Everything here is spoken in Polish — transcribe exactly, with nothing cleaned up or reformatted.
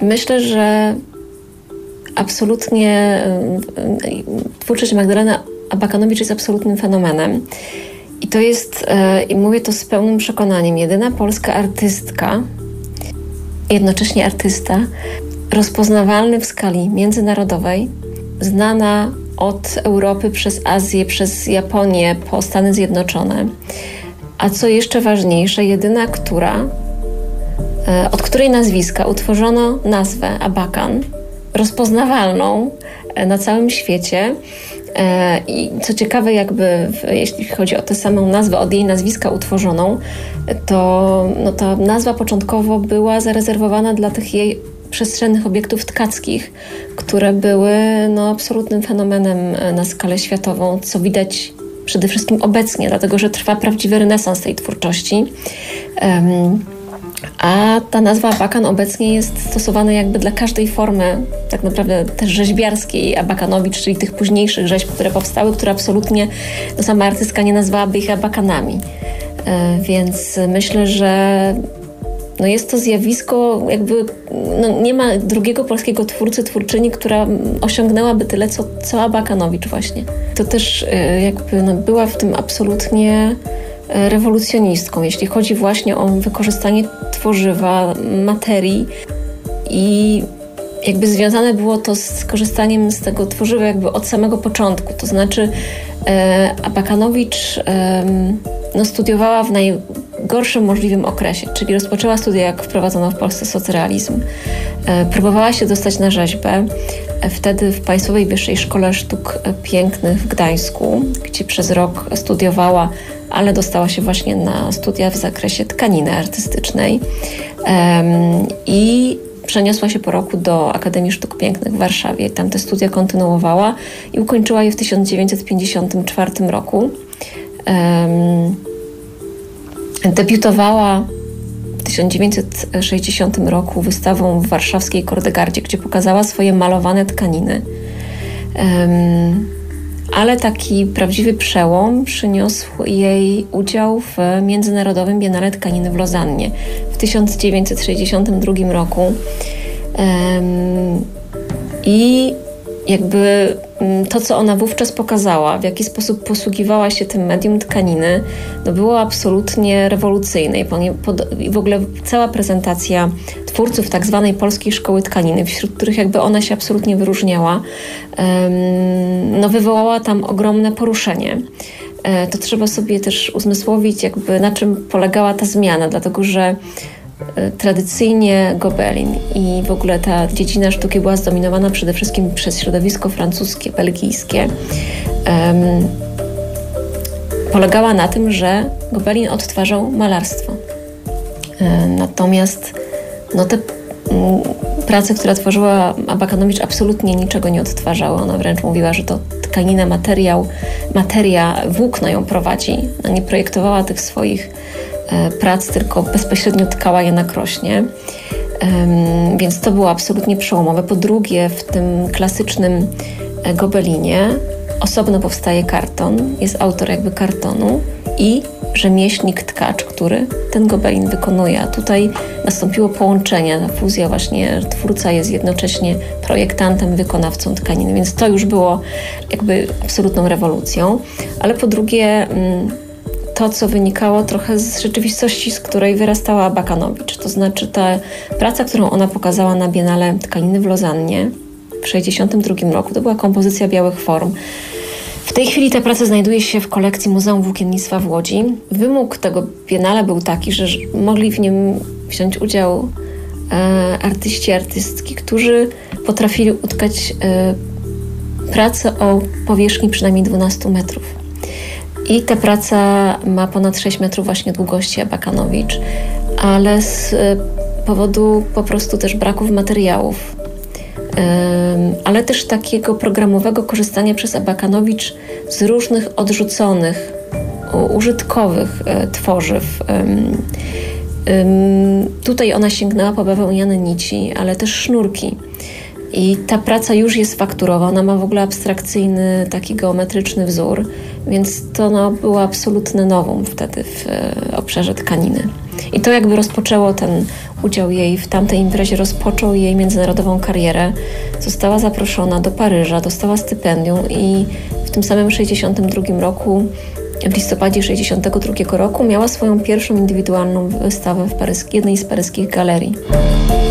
Myślę, że absolutnie twórczość Magdaleny Abakanowicz jest absolutnym fenomenem. I to jest, i mówię to z pełnym przekonaniem, jedyna polska artystka, jednocześnie artysta, rozpoznawalny w skali międzynarodowej, znana od Europy przez Azję, przez Japonię, po Stany Zjednoczone. A co jeszcze ważniejsze, jedyna, która, od której nazwiska utworzono nazwę Abakan, rozpoznawalną na całym świecie. I co ciekawe, jakby jeśli chodzi o tę samą nazwę, od jej nazwiska utworzoną, to no, ta nazwa początkowo była zarezerwowana dla tych jej przestrzennych obiektów tkackich, które były no, absolutnym fenomenem na skalę światową, co widać przede wszystkim obecnie, dlatego że trwa prawdziwy renesans tej twórczości. Um, A ta nazwa Abakan obecnie jest stosowana jakby dla każdej formy, tak naprawdę też rzeźbiarskiej Abakanowicz, czyli tych późniejszych rzeźb, które powstały, które absolutnie no, sama artystka nie nazwałaby ich Abakanami. E, więc myślę, że no, jest to zjawisko, jakby no, nie ma drugiego polskiego twórcy, twórczyni, która osiągnęłaby tyle, co, co Abakanowicz właśnie. To też e, jakby no, była w tym absolutnie rewolucjonistką, jeśli chodzi właśnie o wykorzystanie tworzywa, materii i jakby związane było to z korzystaniem z tego tworzywa jakby od samego początku. To znaczy e, Abakanowicz e, no, studiowała w najgorszym możliwym okresie, czyli rozpoczęła studia, jak wprowadzono w Polsce socrealizm. E, próbowała się dostać na rzeźbę, e, wtedy w Państwowej Wyższej Szkole Sztuk Pięknych w Gdańsku, gdzie przez rok studiowała, ale dostała się właśnie na studia w zakresie tkaniny artystycznej um, i przeniosła się po roku do Akademii Sztuk Pięknych w Warszawie. Tam te studia kontynuowała i ukończyła je w tysiąc dziewięćset pięćdziesiątym czwartym roku. Um, debiutowała w tysiąc dziewięćset sześćdziesiątym roku wystawą w warszawskiej Kordegardzie, gdzie pokazała swoje malowane tkaniny. Um, Ale taki prawdziwy przełom przyniósł jej udział w Międzynarodowym Biennale Tkaniny w Lozannie w tysiąc dziewięćset sześćdziesiątym drugim roku. Um, I jakby to, co ona wówczas pokazała, w jaki sposób posługiwała się tym medium tkaniny, no było absolutnie rewolucyjne. I w ogóle cała prezentacja twórców tak zwanej Polskiej Szkoły Tkaniny, wśród których jakby ona się absolutnie wyróżniała, no wywołała tam ogromne poruszenie. To trzeba sobie też uzmysłowić, jakby na czym polegała ta zmiana, dlatego że tradycyjnie Gobelin i w ogóle ta dziedzina sztuki była zdominowana przede wszystkim przez środowisko francuskie, belgijskie. Um, polegała na tym, że Gobelin odtwarzał malarstwo. Um, natomiast no, te um, prace, które tworzyła Abakanowicz, absolutnie niczego nie odtwarzały. Ona wręcz mówiła, że to tkanina, materiał, materia, włókno ją prowadzi. Ona nie projektowała tych swoich prac, tylko bezpośrednio tkała je na krośnie. Um, więc to było absolutnie przełomowe. Po drugie, w tym klasycznym Gobelinie osobno powstaje karton, jest autor jakby kartonu i rzemieślnik, tkacz, który ten Gobelin wykonuje. A tutaj nastąpiło połączenie, fuzja właśnie, twórca jest jednocześnie projektantem, wykonawcą tkaniny, więc to już było jakby absolutną rewolucją. Ale po drugie, to, co wynikało trochę z rzeczywistości, z której wyrastała Abakanowicz. To znaczy ta praca, którą ona pokazała na Biennale Tkaniny w Lozannie w tysiąc dziewięćset sześćdziesiątym drugim roku, to była kompozycja białych form. W tej chwili ta praca znajduje się w kolekcji Muzeum Włókiennictwa w Łodzi. Wymóg tego Biennale był taki, że mogli w nim wziąć udział e, artyści, artystki, którzy potrafili utkać e, pracę o powierzchni przynajmniej dwanaście metrów. I ta praca ma ponad sześć metrów właśnie długości Abakanowicz, ale z powodu po prostu też braków materiałów, ale też takiego programowego korzystania przez Abakanowicz z różnych odrzuconych, użytkowych tworzyw. Tutaj ona sięgnęła po bawełniane nici, ale też sznurki. I ta praca już jest fakturowana, ma w ogóle abstrakcyjny, taki geometryczny wzór, więc to no, było absolutne novum wtedy w e, obszarze tkaniny. I to jakby rozpoczęło ten udział jej w tamtej imprezie, rozpoczął jej międzynarodową karierę. Została zaproszona do Paryża, dostała stypendium i w tym samym sześćdziesiątym drugim roku, w listopadzie sześćdziesiątego drugiego roku miała swoją pierwszą indywidualną wystawę w paryskiej, jednej z paryskich galerii.